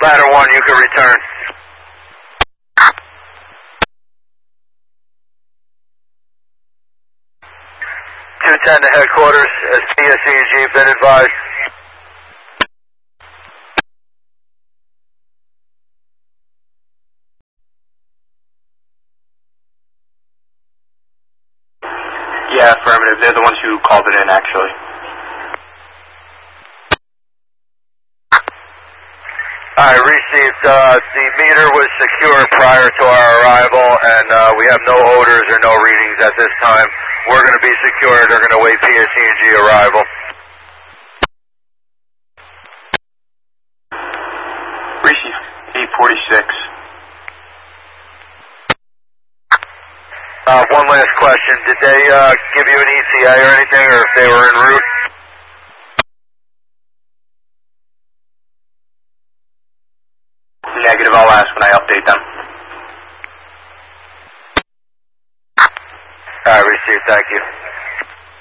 Ladder 1, you can return. 210 to headquarters, as PSEG been advised. Yeah, affirmative. They're the ones who called it in, actually. I received, the meter was secure prior to our arrival, and we have no odors or no readings at this time. We're going to be secure. They're going to wait PSE&G arrival. Rishi, 846. One last question. Did they give you an ETA or anything, or if they were en route? Negative, I'll ask when I update them. All right, received. Thank you.